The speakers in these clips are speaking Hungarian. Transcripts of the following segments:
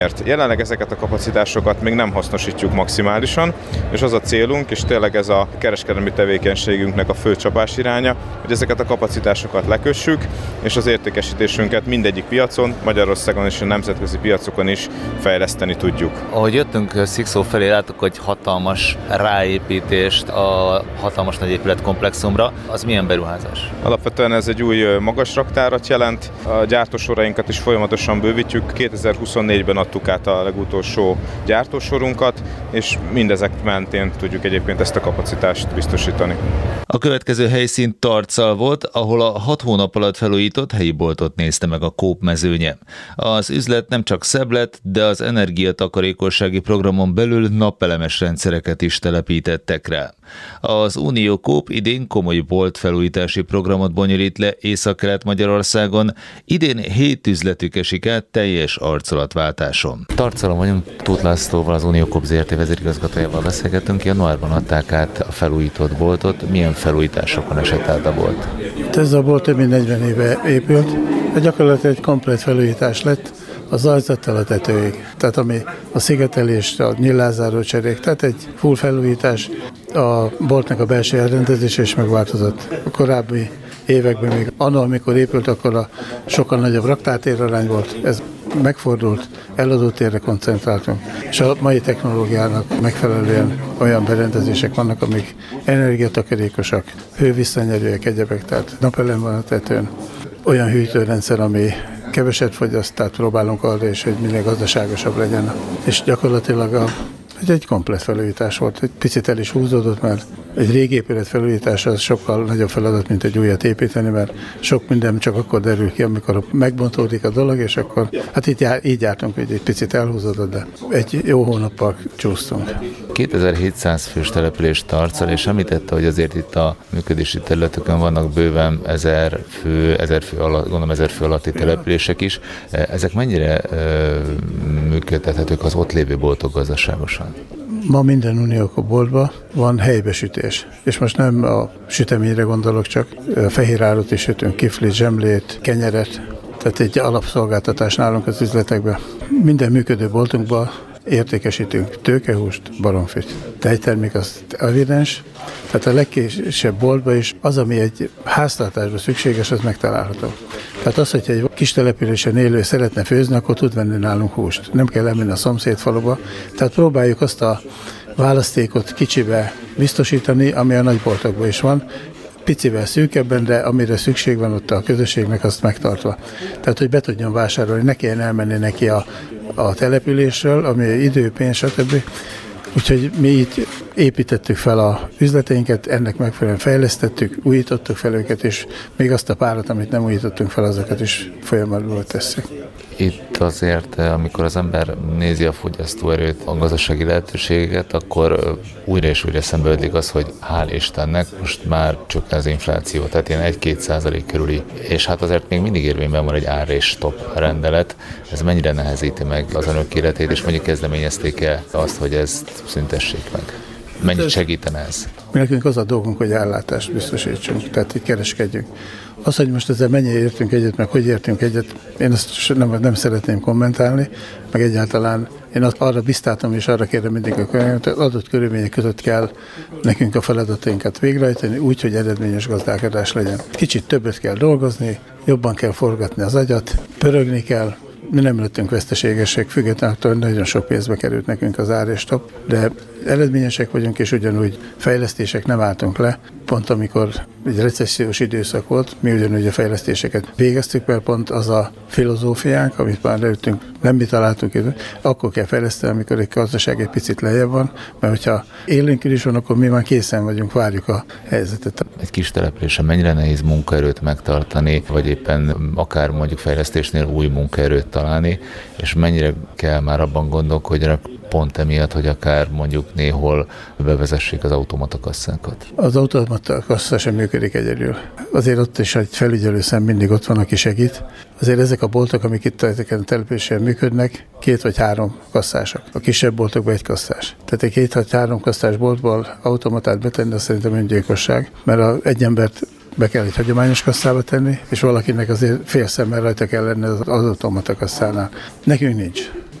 Jelenleg ezeket a kapacitásokat még nem hasznosítjuk maximálisan, és az a célunk, és tényleg ez a kereskedelmi tevékenységünknek a fő csapás iránya, hogy ezeket a kapacitásokat lekössük, és az értékesítésünket mindegyik piacon, Magyarországon és a nemzetközi piacokon is fejleszteni tudjuk. Ahogy jöttünk Szikszó felé, láttuk egy hatalmas ráépítést a hatalmas nagy épületkomplexumra. Az milyen beruházás? Alapvetően ez egy új magas raktárat jelent, a gyártósorainkat is folyamatosan bővítjük. 2024-ben adtuk át a legutolsó gyártósorunkat, és mindezek mentén tudjuk egyébként ezt a kapacitást biztosítani. A következő helyszín Tarcal volt, ahol a 6 hónap alatt felújított helyi boltot nézte meg a Coop mezőnye. Az üzlet nem csak szebb lett, de az energiatakarékossági programon belül napelemes rendszereket is telepítettek rá. Az Unió Coop idén komoly bolt felújítási programot bonyolít le Észak-Kelet-Magyarországon. Idén 7 üzletük esik át teljes arculatváltáson. Tarcalon vagyunk, Tóth Lászlóval, az Unió Coop Zrt. Vezérigazgatójával beszélgetünk. Januárban adták át a felújított boltot. Milyen felújításokon esett át a bolt? Ez a bolt több mint 40 éve épült. Gyakorlatilag egy komplett felújítás lett az ajzattal a tetőig. Tehát ami a szigetelés, a nyíllázáró cserék, tehát egy full felújítás, a boltnak a belső elrendezése is megváltozott. A korábbi években még annól, amikor épült, akkor a sokkal nagyobb raktártérarány volt. Ez megfordult, eladó térre koncentráltunk. És a mai technológiának megfelelően olyan berendezések vannak, amik energiatakarékosak, hővisszanyerőek, egyebek, tehát napelem van a tetőn. Olyan hűtőrendszer, ami keveset fogyaszt, tehát próbálunk arra is, hogy minél gazdaságosabb legyen. És gyakorlatilag egy komplett felújítás volt. Egy picit el is húzódott, mert egy régi épület felújítása az sokkal nagyobb feladat, mint egy újat építeni, mert sok minden csak akkor derül ki, amikor megbontódik a dolog, és akkor, hát így jártunk, hogy egy picit elhúzódott, de egy jó hónappal csúsztunk. 2700 fős település Tarcal, és említette, hogy azért itt a működési területeken vannak bőven 1000 fő alatt, gondolom 1000 fő alatti települések is. Ezek mennyire működtethetők az ott lévő boltok gazdaságosan? Ma minden Unió boltban van helybesütés, és most nem a süteményre gondolok, csak fehér árut is sütünk, kiflit, zsemlét, kenyeret, tehát egy alapszolgáltatás nálunk az üzletekben. Minden működő boltunkban értékesítünk tőkehúst, baromfit. Tejtermék az evidens, tehát a legkisebb boltban is az, ami egy háztartásban szükséges, az megtalálható. Tehát az, hogyha egy kis településen élő szeretne főzni, akkor tud venni nálunk húst. Nem kell elmenni a szomszéd faluba. Tehát próbáljuk azt a választékot kicsibe biztosítani, ami a nagyboltokban is van, picivel szűkebben, de amire szükség van ott a közösségnek, azt megtartva. Tehát, hogy be tudjon vásárolni, ne kelljen elmenni neki a településről, ami idő, pénz, stb. Úgyhogy mi itt építettük fel a üzleteinket, ennek megfelelően fejlesztettük, újítottuk fel őket, és még azt a párat, amit nem újítottunk fel, azokat is folyamatban tesszük. Itt azért, amikor az ember nézi a fogyasztóerőt, a gazdasági lehetőségeket, akkor újra és újra szembeötlik az, hogy hál' Istennek most már csökken az infláció, tehát ilyen 1-2% körüli, és hát azért még mindig érvényben van egy ár és stop rendelet. Ez mennyire nehezíti meg az önök életét, és mennyire kezdeményezték-e azt, hogy ezt szüntessék meg? Mennyit segítene ez? Mi nekünk az a dolgunk, hogy ellátást biztosítsunk, tehát itt kereskedjünk. Az, hogy most ezzel mennyire értünk egyet, meg hogy értünk egyet, én ezt nem szeretném kommentálni, meg egyáltalán én arra biztatom és arra kérem mindig a könyvet, hogy adott körülmények között kell nekünk a feladatainkat végrehajtani, úgy, hogy eredményes gazdálkodás legyen. Kicsit többet kell dolgozni, jobban kell forgatni az agyat, pörögni kell. Mi nem lettünk veszteségesek, függetlenül nagyon sok pénzbe került nekünk az ár és top, de eredményesek vagyunk, és ugyanúgy fejlesztések nem álltunk le. Pont amikor egy recessziós időszak volt, mi ugyanúgy a fejlesztéseket végeztük, mert pont az a filozófiánk, amit már leüttünk, nem mi találtunk, akkor kell fejleszteni, amikor egy gazdaság egy picit lejjebb van, mert hogyha élénkül is van, akkor mi már készen vagyunk, várjuk a helyzetet. Egy kis településen mennyire nehéz munkaerőt megtartani, vagy éppen akár mondjuk fejlesztésnél új munkaerőt találni, és mennyire kell már abban gondolkodjanak pont emiatt, hogy akár mondjuk néhol bevezessék az automatakasszákat? Az automatakassa sem működik egyedül. Azért ott is egy felügyelő szem mindig ott van, aki segít. Azért ezek a boltok, amik itt ezeken a településen működnek, 2 vagy 3 kasszások. A kisebb boltokban 1 kasszás. Tehát egy 2 vagy 3 kasszás boltból automatát betenni, az szerintem öngyilkosság, mert egy embert be kell egy hagyományos kasszába tenni, és valakinek azért fél szemmel rajta kell lenni az automatakasszánál. Nekünk nincs.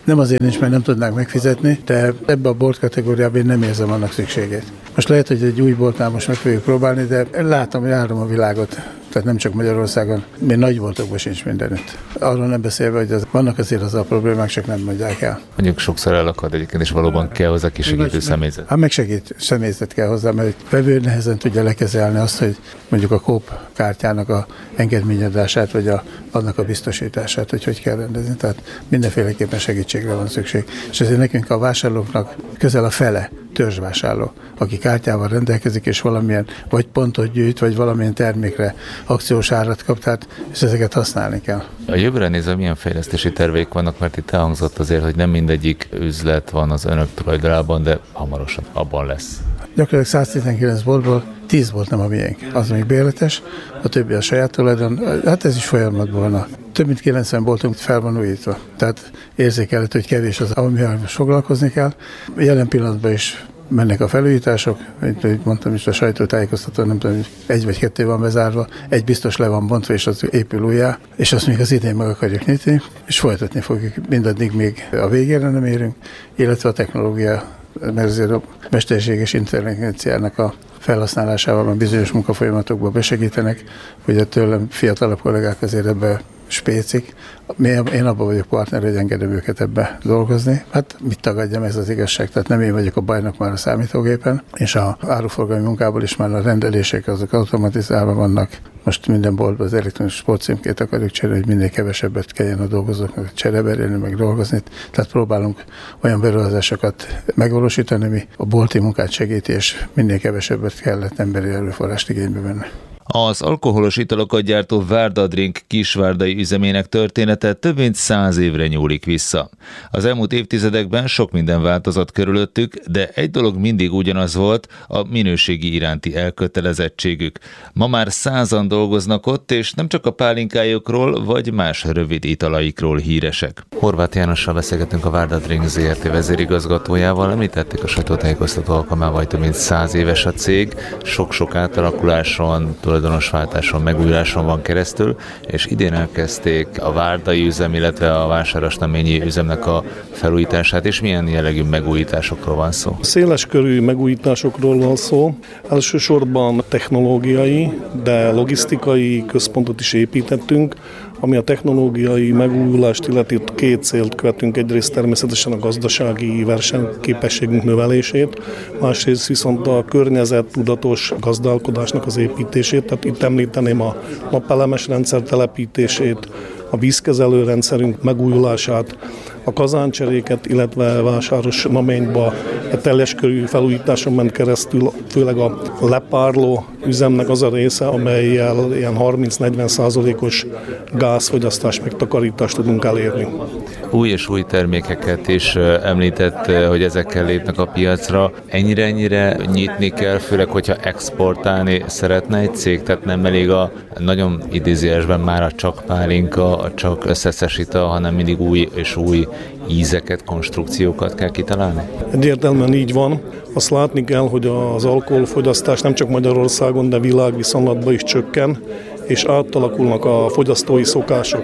Nem azért nincs, mert nem tudnánk megfizetni, de ebbe a bolt kategóriában én nem érzem annak szükségét. Most lehet, hogy egy új boltnál most meg fogjuk próbálni, de látom, hogy járom a világot. Tehát nem csak Magyarországon, még nagy boltokban sincs mindenütt. Arról nem beszélve, hogy vannak azért az a problémák, csak nem mondják el. Mondjuk sokszor elakad egyébként, és valóban kell hozzá kisegítő személyzet. Hát megsegít személyzet kell hozzá, mert egy vevő nehezen tudja lekezelni azt, hogy mondjuk a Coop kártyának a engedményadását, vagy annak a biztosítását, hogy kell rendezni. Tehát mindenféleképpen segítségre van szükség. És ezért nekünk a vásárlóknak közel a fele törzsvásárló, aki kártyával rendelkezik, és valamilyen vagy pontot gyűjt, vagy valamilyen termékre akciós árat kap, tehát és ezeket használni kell. A jövőre nézve milyen fejlesztési terveik vannak, mert itt elhangzott azért, hogy nem mindegyik üzlet van az önök tulajdonában, de hamarosan abban lesz. Gyakorlatilag 119 boltból 10 volt nem a miénk. Az még bérletes, a többi a saját tulajdon. Hát ez is folyamatban van. Több mint 90 boltunk fel van újítva. Tehát érzékelhető, hogy kevés az, amivel most foglalkozni kell. Jelen pillanatban is mennek a felújítások, mint mondtam is a sajtótájékoztató, nem tudom, egy vagy kettő van bezárva, egy biztos le van bontva, és az épül újjá, és azt még az idén meg akarjuk nyitni, és folytatni fogjuk mindaddig, még a végére nem érünk, illetve a technológia, mert azért a mesterséges intelligenciának a felhasználásával a bizonyos munkafolyamatokba besegítenek, hogy a tőlem fiatalabb kollégák azért ebbe spécik. Én abban vagyok partner, hogy engedem őket ebbe dolgozni. Hát mit tagadjam, ez az igazság. Tehát nem én vagyok a bajnok már a számítógépen, és a áruforgalmi munkából is már a rendelések azok automatizálva vannak. Most minden boltban az elektronikus sportcímkét akarjuk cserélni, hogy minél kevesebbet kelljen a dolgozóknak csereberélni, meg dolgozni. Tehát próbálunk olyan beruházásokat megvalósítani, ami a bolti munkát segíti, és minél kevesebbet kellett emberi erőforrást igénybe venni. Az alkoholos italokat gyártó Várda Drink kisvárdai üzemének története több mint 100 évre nyúlik vissza. Az elmúlt évtizedekben sok minden változott körülöttük, de egy dolog mindig ugyanaz volt, a minőségi iránti elkötelezettségük. Ma már 100-an dolgoznak ott, és nem csak a pálinkájukról vagy más rövid italaikról híresek. Horváth Jánossal beszélgetünk, a Várda Drink Zrt. Vezérigazgatójával. Említették a sajtótájékoztató alkalmával, hogy több mint 100 éves a cég, sok-sok átalakuláson, tulajdonosváltáson, megújuláson van keresztül, és idén elkezdték a várdai üzem, illetve a vásárosnaményi üzemnek a felújítását, és milyen jellegű megújításokról van szó? Széles körű megújításokról van szó, elsősorban technológiai, de logisztikai központot is építettünk, ami a technológiai megújulást illeti, két célt követünk, egyrészt természetesen a gazdasági versenyképességünk növelését, másrészt viszont a környezettudatos gazdálkodásnak az építését, tehát itt említeném a napelemes rendszer telepítését, a vízkezelő rendszerünk megújulását, a kazáncseréket, illetve vásáros naményba a teljes körű felújításon ment keresztül, főleg a lepárló üzemnek az a része, amellyel ilyen 30-40%-os gázfogyasztás megtakarítást tudunk elérni. Új és új termékeket is említett, hogy ezekkel lépnek a piacra. Ennyire nyitni kell, főleg, hogyha exportálni szeretne egy cég, tehát nem elég a nagyon idézőjelben már a csak pálinka, a csak összeszes ital, hanem mindig új és új ízeket, konstrukciókat kell kitalálni? Egyértelműen így van. Azt látni kell, hogy az alkoholfogyasztás nem csak Magyarországon, de világviszonylatban is csökken, és átalakulnak a fogyasztói szokások.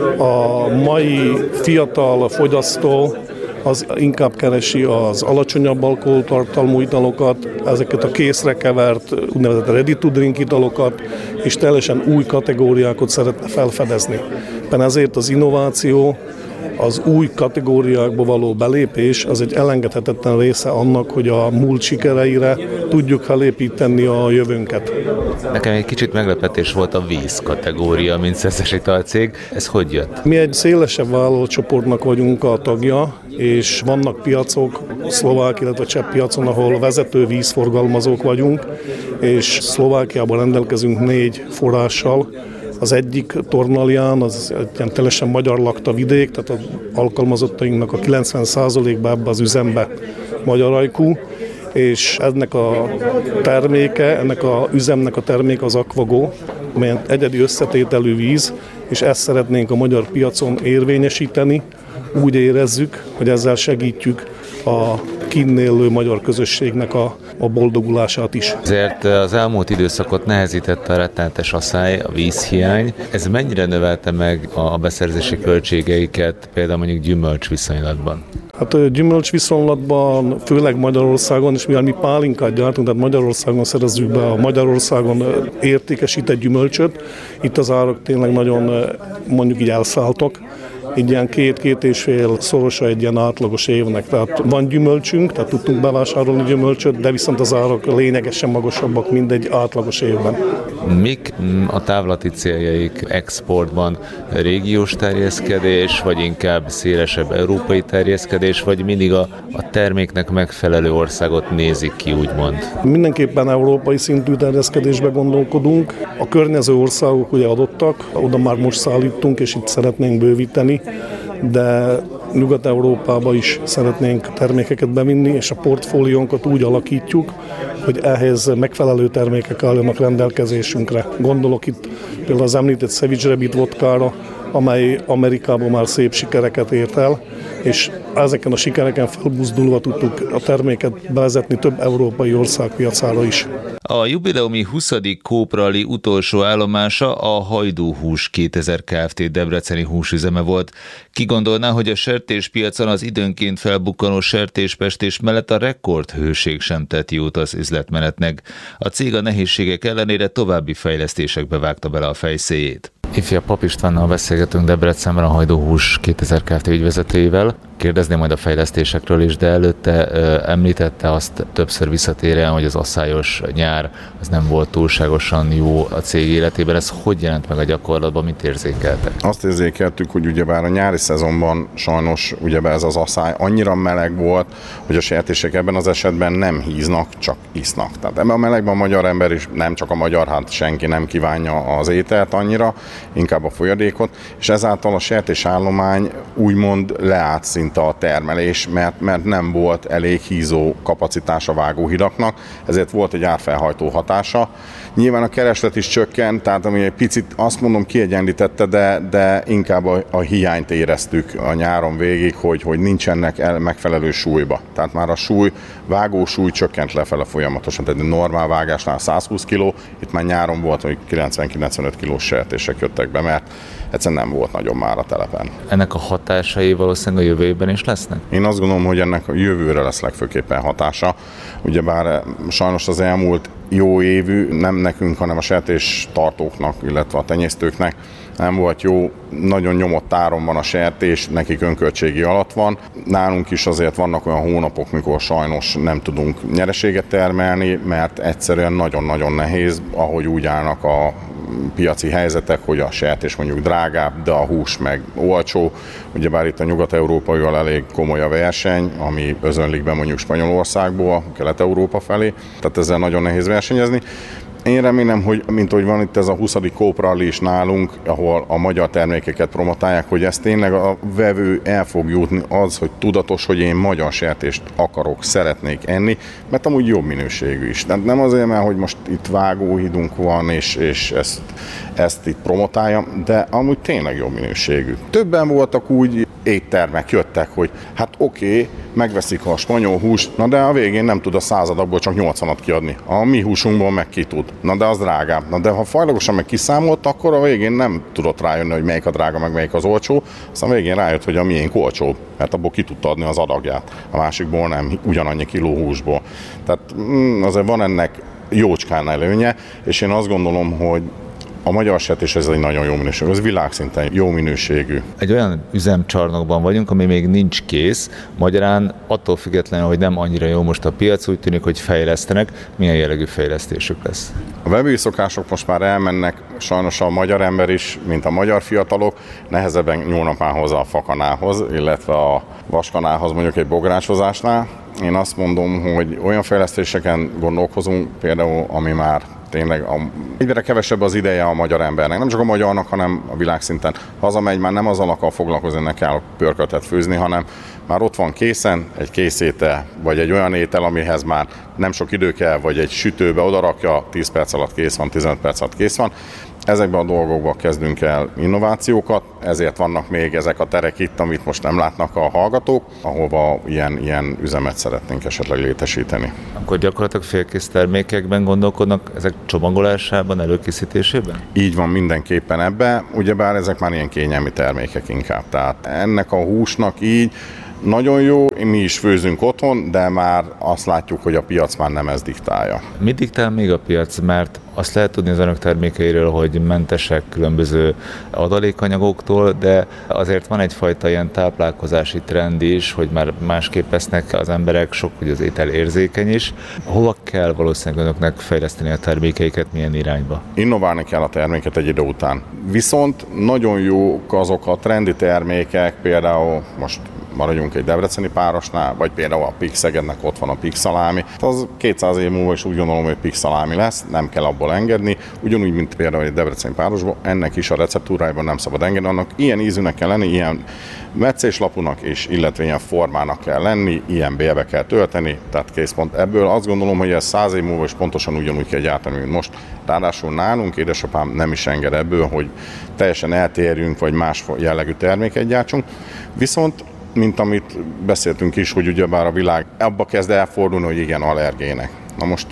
A mai fiatal fogyasztó az inkább keresi az alacsonyabb alkoholtartalmú italokat, ezeket a készre kevert úgynevezett ready to drink italokat, és teljesen új kategóriákat szeretne felfedezni. Ezért az innováció, az új kategóriákba való belépés az egy elengedhetetlen része annak, hogy a múlt sikereire tudjuk felépíteni a jövőnket. Nekem egy kicsit meglepetés volt a víz kategória, mint szeszes italcég. Ez hogy jött? Mi egy szélesebb vállalatcsoportnak vagyunk a tagja, és vannak piacok, szlovák, illetve cseh piacon, ahol vezető vízforgalmazók vagyunk, és Szlovákiában rendelkezünk 4 forrással. Az egyik Tornalján, az egy ilyen teljesen magyar lakta vidék, tehát az alkalmazottainknak a 90%-ban ebbe az üzembe magyar ajkú, és ennek a terméke, ennek a üzemnek a terméke az Aquago, amely egyedi összetételű víz, és ezt szeretnénk a magyar piacon érvényesíteni. Úgy érezzük, hogy ezzel segítjük a kinn élő magyar közösségnek a boldogulását is. Ezért az elmúlt időszakot nehezítette a rettenetes asszály, a vízhiány. Ez mennyire növelte meg a beszerzési költségeiket, például mondjuk gyümölcs viszonylatban? Hát gyümölcs viszonylatban, főleg Magyarországon, és mivel mi pálinkát gyártunk, tehát Magyarországon szerezzük be a Magyarországon értékesített gyümölcsöt, itt az árak tényleg nagyon mondjuk így elszálltak. Így ilyen 2-2,5 szorosa egy ilyen átlagos évnek. Tehát van gyümölcsünk, tehát tudtunk bevásárolni gyümölcsöt, de viszont az árak lényegesen magasabbak, mint egy átlagos évben. Mik a távlati céljaik exportban? Régiós terjeszkedés, vagy inkább szélesebb európai terjeszkedés, vagy mindig a terméknek megfelelő országot nézik ki, úgymond? Mindenképpen európai szintű terjeszkedésbe gondolkodunk. A környező országok ugye adottak, oda már most szállítunk, és itt szeretnénk bővíteni, de Nyugat-Európába is szeretnénk termékeket bevinni, és a portfóliónkat úgy alakítjuk, hogy ehhez megfelelő termékek álljanak rendelkezésünkre. Gondolok itt például az említett Savage Rabbit vodkára, amely Amerikában már szép sikereket ért el, és ezeken a sikereken felbuzdulva tudtuk a terméket bevezetni több európai ország piacára is. A jubileumi 20. Coop Rally utolsó állomása a Hajdú Hús 2000 Kft. Debreceni húsüzeme volt. Ki gondolná, hogy a sertéspiacon az időnként felbukkanó sertéspestés mellett a rekordhőség sem tett jót az üzletmenetnek. A cég a nehézségek ellenére további fejlesztésekbe vágta bele a fejszéjét. Ifja Pap Istvánnal beszélgetünk Debrecenben a Hajdú Hús 2000 Kft. Ügyvezetőjével. Kérdezném majd a fejlesztésekről is, de előtte említette azt többször visszatérően, hogy az asszályos nyár az nem volt túlságosan jó a cég életében. Ez hogy jelent meg a gyakorlatban, mit érzékeltek? Azt érzékeltük, hogy ugyebár a nyári szezonban sajnos ugyebár ez az asszály annyira meleg volt, hogy a sertések ebben az esetben nem híznak, csak isznak. Tehát ebben a melegben a magyar ember is, nem csak a magyar, hát senki nem kívánja az ételt annyira, inkább a folyadékot, és ezáltal a sertésállomány úgymond leállt szinte a termelés, mert nem volt elég hízó kapacitás a vágóhidaknak, ezért volt egy árfelhajtó hatása. Nyilván a kereslet is csökkent, tehát ami egy picit azt mondom kiegyenlítette, de inkább a hiányt éreztük a nyáron végig, hogy nincsenek megfelelő súlyba. Tehát már a vágósúly csökkent lefele folyamatosan, tehát egy normál vágásnál 120 kg, itt már nyáron volt, hogy 90-95 kilós sertések jöttek be, mert egyszerűen nem volt nagyon már a telepen. Ennek a hatásai valószínűleg a jövő évben is lesznek? Én azt gondolom, hogy ennek a jövőre lesz legfőképpen hatása. Ugyebár sajnos az elmúlt jó évű, nem nekünk, hanem a sertéstartóknak, illetve a tenyésztőknek nem volt jó, nagyon nyomott áron van a sertés, nekik önköltségi alatt van. Nálunk is azért vannak olyan hónapok, mikor sajnos nem tudunk nyereséget termelni, mert egyszerűen nagyon-nagyon nehéz, ahogy úgy állnak a piaci helyzetek, hogy a sertés mondjuk drágább, de a hús meg olcsó. Ugyebár itt a nyugat-európaival elég komoly a verseny, ami özönlik be mondjuk Spanyolországból, Kelet-Európa felé, tehát ezzel nagyon nehéz versenyezni. Én remélem, hogy mint ahogy van itt ez a 20. Coop Rally is nálunk, ahol a magyar termékeket promotálják, hogy ez tényleg a vevő el fog jutni az, hogy tudatos, hogy én magyar sertést akarok, szeretnék enni, mert amúgy jobb minőségű is. De nem azért, mert hogy most itt vágóhidunk van, és ezt itt promotálja, de amúgy tényleg jobb minőségű. Többen voltak úgy, éttermek jöttek, hogy hát oké, megveszik a spanyol húst, na de a végén nem tud a századakból csak 80-at kiadni. A mi húsunkból meg ki tud. Na de az drágább. Na de ha fajlagosan meg kiszámolt, akkor a végén nem tudott rájönni, hogy melyik a drága, meg melyik az olcsó. Aztán a végén rájött, hogy a miénk olcsóbb, mert abból ki tudta adni az adagját. A másikból nem, ugyanannyi kiló húsból. Tehát azért van ennek jócskán előnye, és én azt gondolom, hogy a magyar sertés ez egy nagyon jó minőségű, ez világszinten jó minőségű. Egy olyan üzemcsarnokban vagyunk, ami még nincs kész, magyarán attól függetlenül, hogy nem annyira jó most a piac, úgy tűnik, hogy fejlesztenek. Milyen jellegű fejlesztésük lesz? A vevői szokások most már elmennek, sajnos a magyar ember is, mint a magyar fiatalok, nehezebben nyúlnak már hozzá a fakanához, illetve a vaskanához, mondjuk egy bográcsozásnál. Én azt mondom, hogy olyan fejlesztéseken gondolkozunk, például ami már tényleg egyre kevesebb az ideje a magyar embernek, nem csak a magyarnak, hanem a világszinten. Hazamegy, már nem azzal akar foglalkozni, ne kell pörköltet főzni, hanem már ott van készen egy kész étel, vagy egy olyan étel, amihez már nem sok idő kell, vagy egy sütőbe odarakja, 10 perc alatt kész van, 15 perc alatt kész van. Ezekben a dolgokban kezdünk el innovációkat, ezért vannak még ezek a terek itt, amit most nem látnak a hallgatók, ahova ilyen üzemet szeretnénk esetleg létesíteni. Akkor gyakorlatilag félkész termékekben gondolkodnak, ezek csomagolásában, előkészítésében? Így van, mindenképpen ebbe, ugyebár ezek már ilyen kényelmi termékek inkább. Tehát ennek a húsnak így nagyon jó, mi is főzünk otthon, de már azt látjuk, hogy a piac már nem ezt diktálja. Mit diktál még a piac? Mert azt lehet tudni az önök termékeiről, hogy mentesek különböző adalékanyagoktól, de azért van egyfajta ilyen táplálkozási trend is, hogy már másképp esznek az emberek, sok, hogy az étel érzékeny is. Hova kell valószínűleg önöknek fejleszteni a termékeiket, milyen irányba? Innoválni kell a terméket egy idő után. Viszont nagyon jók azok a trendi termékek, például most maradjunk egy debreceni párosnál, vagy például a Pix Szegednek ott van a Pix szalámi. Az 200 év múlva is úgy gondolom, hogy Pix szalámi lesz, nem kell abból engedni. Ugyanúgy, mint például egy debreceni párosban, ennek is a receptúrájában nem szabad engedni, annak ilyen ízűnek kell lenni, ilyen meccéslapúnak és illetve ilyen formának kell lenni, ilyen bélbe kell tölteni, tehát készpont. Ebből azt gondolom, hogy ez 100 év múlva is pontosan ugyanúgy kell gyártani, mint most. Ráadásul nálunk édesapám nem is enged ebből, hogy teljesen eltérjünk, vagy más jellegű terméket gyártsunk. Viszont mint amit beszéltünk is, hogy ugyebár a világ abba kezd elfordulni, hogy igen, allergének. Na most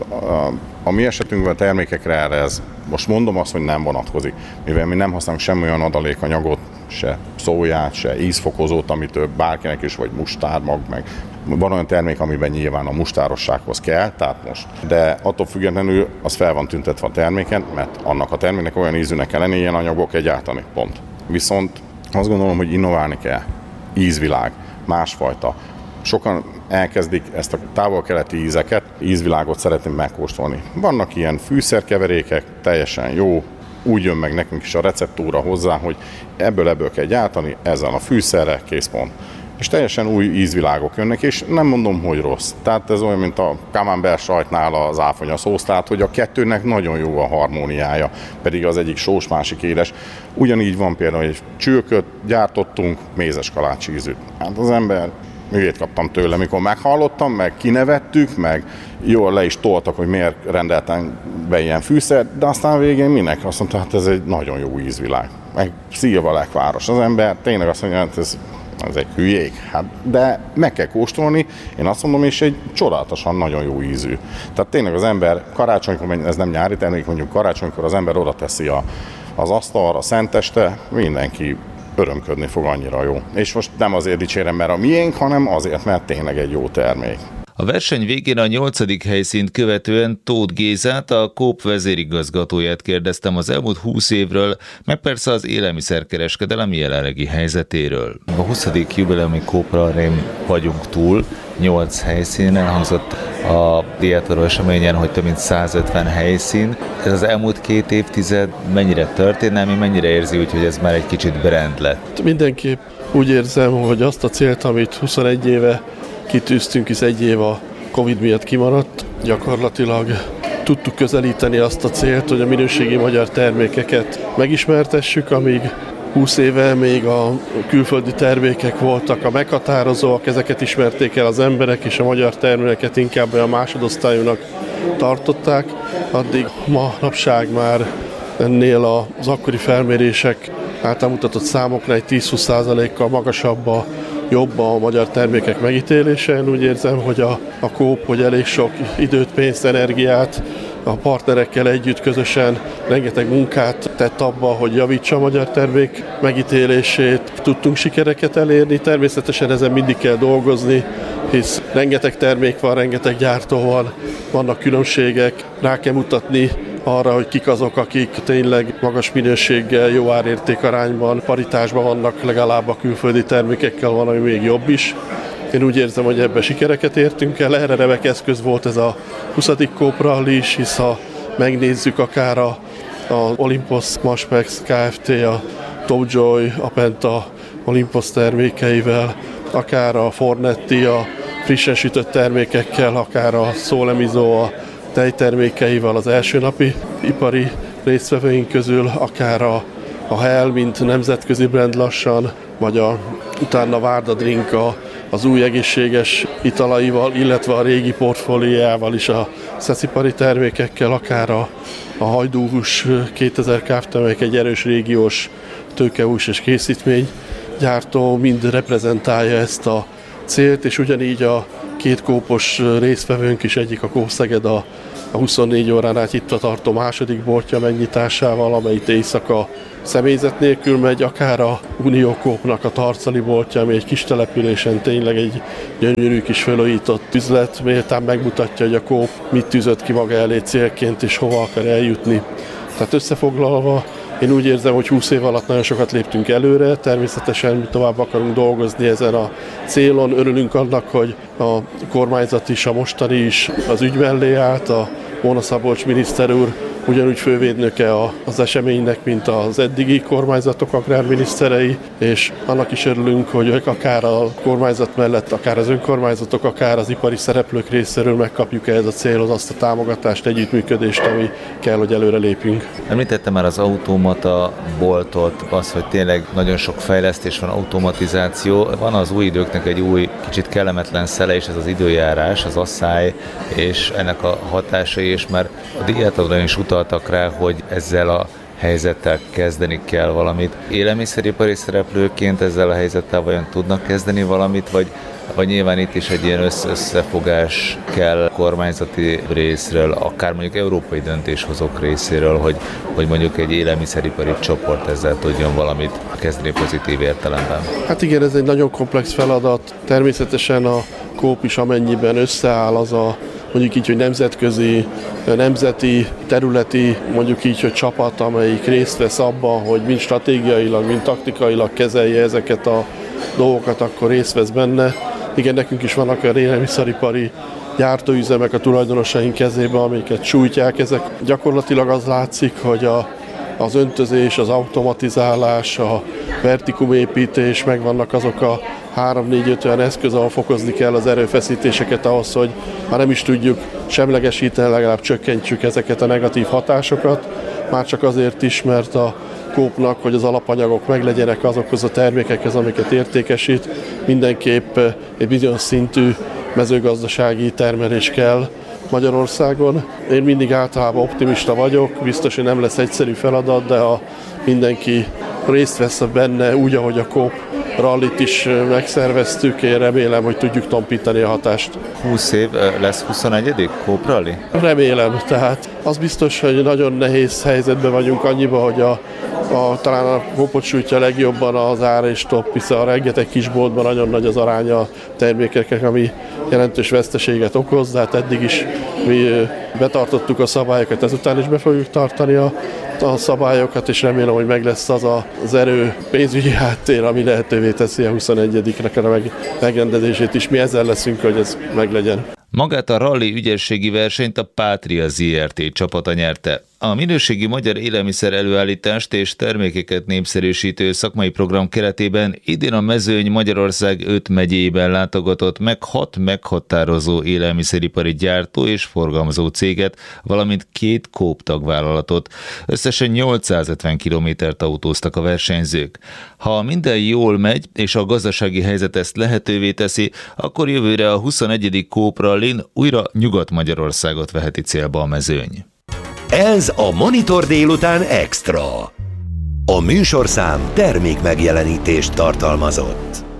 a mi esetünkben a termékekre erre ez, most mondom azt, hogy nem vonatkozik, mivel mi nem használunk semmi olyan adalékanyagot, se szóját, se ízfokozót, amitől bárkinek is, vagy mustármag, meg van olyan termék, amiben nyilván a mustárossághoz kell, tehát most. De attól függetlenül az fel van tüntetve a terméken, mert annak a terméknek olyan ízűnek kell lenni, ilyen anyagból kell gyártani, pont. Viszont azt gondolom, hogy innoválni kell. Ízvilág, másfajta. Sokan elkezdik ezt a távol-keleti ízeket, ízvilágot szeretném megkóstolni. Vannak ilyen fűszerkeverékek, teljesen jó, úgy jön meg nekünk is a receptúra hozzá, hogy ebből kell gyártani, ezzel a fűszerrel, készpont. És teljesen új ízvilágok jönnek, és nem mondom, hogy rossz. Tehát ez olyan, mint a camembert sajtnál az áfonya szósz, tehát hogy a kettőnek nagyon jó a harmóniája, pedig az egyik sós, másik édes. Ugyanígy van például, hogy csülköt gyártottunk, mézes kalács ízűt. Hát az ember művét kaptam tőle, mikor meghallottam, meg kinevettük, meg jól le is toltak, hogy miért rendeltem be ilyen fűszert, de aztán végén minek? Azt mondta, hát ez egy nagyon jó ízvilág. Meg Szilva Lekváros. Az ember tényleg azt mondja, hát ez egy hülyék, hát, de meg kell kóstolni, én azt mondom, és egy csodálatosan nagyon jó ízű. Tehát tényleg az ember karácsonykor, ez nem nyári termék, mondjuk karácsonykor az ember oda teszi az asztalra, a szenteste, mindenki örömködni fog, annyira jó. És most nem azért dicsérem, mert a miénk, hanem azért, mert tényleg egy jó termék. A verseny végén a 8. helyszínt követően Tóth Gézát, a Coop vezérigazgatóját kérdeztem az elmúlt 20 évről, meg persze az élelmiszerkereskedelem jelenlegi helyzetéről. A 20. jubileumi Coopra rém vagyunk túl, 8 helyszínen elhangzott a Diátorról eseményen, hogy több mint 150 helyszín. Ez az elmúlt 2 évtized mennyire történelmi, mennyire érzi úgy, hogy ez már egy kicsit brand lett? Mindenképp úgy érzem, hogy azt a célt, amit 21 éve kitűztünk, hisz 1 év a Covid miatt kimaradt. Gyakorlatilag tudtuk közelíteni azt a célt, hogy a minőségi magyar termékeket megismertessük, amíg 20 éve még a külföldi termékek voltak a meghatározóak, ezeket ismerték el az emberek, és a magyar termékeket inkább olyan másodosztályúnak tartották. Addig manapság már ennél az akkori felmérések által mutatott számoknál egy 10-20%-kal magasabb jobb a magyar termékek megítélése. Én úgy érzem, hogy a Coop, hogy elég sok időt, pénzt, energiát a partnerekkel együtt közösen rengeteg munkát tett abba, hogy javítsa a magyar termék megítélését. Tudtunk sikereket elérni, természetesen ezen mindig kell dolgozni, hisz rengeteg termék van, rengeteg gyártó van, vannak különbségek, rá kell mutatni arra, hogy kik azok, akik tényleg magas minőséggel, jó árérték arányban, paritásban vannak legalább a külföldi termékekkel, van, ami még jobb is. Én úgy érzem, hogy ebben sikereket értünk el. Erre remek eszköz volt ez a 20. Coop Rally is, hisz ha megnézzük akár az Olympus Maspex Kft., a Topjoy, a Penta Olympus termékeivel, akár a Fornetti, a frissen sütött termékekkel, akár a Solemizó, a tejtermékeivel az első napi ipari résztvevőink közül, akár a Hell, mint nemzetközi brand lassan, vagy utána Várda Drink, a az új egészséges italaival, illetve a régi portfóliójával is, a szeszipari termékekkel, akár a hajdúhús 2000 Kft., amelyek egy erős régiós tőkehús és készítménygyártó, mind reprezentálja ezt a célt, és ugyanígy a két kópos résztvevőnk is, egyik a Coop Szeged a 24 órán át nyitva tartó második boltja megnyitásával, amely éjszaka személyzet nélkül megy, akár a Unió Coopnak a tarcali boltja, ami egy kis településen tényleg egy gyönyörű kis felújított üzlet, méltán megmutatja, hogy a Coop mit tűzött ki maga elé célként, és hova akar eljutni. Tehát összefoglalva, én úgy érzem, hogy 20 év alatt nagyon sokat léptünk előre, természetesen mi tovább akarunk dolgozni ezen a célon. Örülünk annak, hogy a kormányzat is, a mostani is az ügy mellé állt, a Móna Szabolcs miniszter úr ugyanúgy fővédnöke az eseménynek, mint az eddigi kormányzatok agrárminiszterei, és annak is örülünk, hogy akár a kormányzat mellett, akár az önkormányzatok, akár az ipari szereplők részéről megkapjuk ehhez a célhoz azt a támogatást, együttműködést, ami kell, hogy előre lépjünk. Említette már az automata boltot, az, hogy tényleg nagyon sok fejlesztés van, automatizáció. Van az új időknek egy új, kicsit kellemetlen szele, és ez az időjárás, az asszály, és ennek a hatásai, és már a diátadon is utaltak rá, hogy ezzel a helyzettel kezdeni kell valamit. Élelmiszeripari szereplőként ezzel a helyzettel vajon tudnak kezdeni valamit, vagy nyilván itt is egy ilyen összefogás kell kormányzati részről, akár mondjuk európai döntéshozók részéről, hogy mondjuk egy élelmiszeripari csoport ezzel tudjon valamit kezdeni pozitív értelemben. Hát igen, ez egy nagyon komplex feladat. Természetesen a Coop is amennyiben összeáll az a mondjuk így, hogy nemzetközi, nemzeti, területi, mondjuk így, hogy csapat, amelyik részt vesz abban, hogy mind stratégiailag, mind taktikailag kezelje ezeket a dolgokat, akkor részt vesz benne. Igen, nekünk is vannak olyan élelmiszeripari gyártóüzemek a tulajdonosaink kezében, amiket sújtják. Ezek gyakorlatilag az látszik, hogy az öntözés, az automatizálás, a vertikumépítés, megvannak azok a 3-4-5 olyan eszköz, ahol fokozni kell az erőfeszítéseket ahhoz, hogy ha nem is tudjuk semlegesíteni, legalább csökkentsük ezeket a negatív hatásokat. Már csak azért is, mert a Coopnak, hogy az alapanyagok meglegyenek azokhoz a termékekhez, amiket értékesít, mindenképp egy bizonyos szintű mezőgazdasági termelés kell Magyarországon. Én mindig általában optimista vagyok, biztos, hogy nem lesz egyszerű feladat, de ha mindenki részt vesz benne úgy, ahogy a Coop rallit is megszerveztük, én remélem, hogy tudjuk tompítani a hatást. 20 év lesz 21. Coop Rally? Remélem, tehát az biztos, hogy nagyon nehéz helyzetben vagyunk annyiba, hogy talán a Coopot sújtja legjobban az ár és top, hiszen a rengeteg kisboltban nagyon nagy az aránya a termékeknek, ami jelentős veszteséget okoz, de hát eddig is mi betartottuk a szabályokat, ezután is be fogjuk tartani a szabályokat, és remélem, hogy meg lesz az az erő pénzügyi háttér, ami lehetővé teszi a 21-nek a megrendezését is. Mi ezzel leszünk, hogy ez meglegyen. Magát a rally ügyességi versenyt a Pátria Zrt. Csapata nyerte. A minőségi magyar élelmiszer előállítást és termékeket népszerűsítő szakmai program keretében idén a mezőny Magyarország 5 megyében látogatott meg 6 meghatározó élelmiszeripari gyártó és forgalmazó céget, valamint 2 Coop tagvállalatot. Összesen 850 kilométert autóztak a versenyzők. Ha minden jól megy, és a gazdasági helyzet ezt lehetővé teszi, akkor jövőre a 21. Coop Rallyn újra Nyugat-Magyarországot veheti célba a mezőny. Ez a Monitor délután extra. A műsorszám termékmegjelenítést tartalmazott.